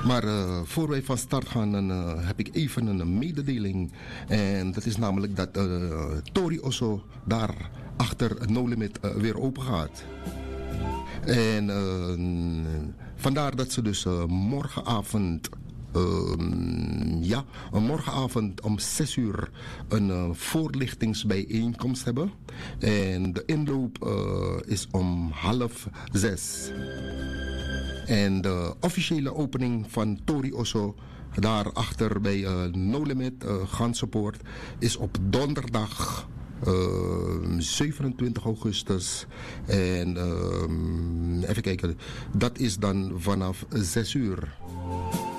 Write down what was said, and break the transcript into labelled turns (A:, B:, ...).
A: Maar voor wij van start gaan, dan heb ik even een mededeling. En dat is namelijk dat Tori Osso daar achter No Limit weer open gaat. En vandaar dat ze dus morgenavond... morgenavond om 6 uur een voorlichtingsbijeenkomst hebben. En de inloop is om 5:30. En de officiële opening van Tori Osso, daarachter bij No Limit Gansenpoort, is op donderdag 27 augustus. En even kijken, dat is dan vanaf 6 uur.